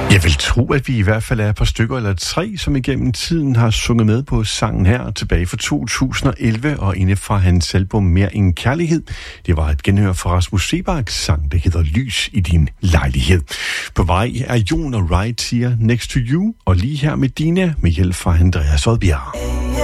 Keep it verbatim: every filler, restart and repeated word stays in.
Jeg vil tro, at vi i hvert fald er et par stykker eller tre, som igennem tiden har sunget med på sangen her tilbage fra to tusind og elleve og inde fra hans album Mere end Kærlighed. Det var et genhør fra Rasmus Seebachs sang, der hedder Lys i din lejlighed. På vej er Jon og Right siger Next to You, og lige her med Dina med hjælp fra Andreas Odbjerg.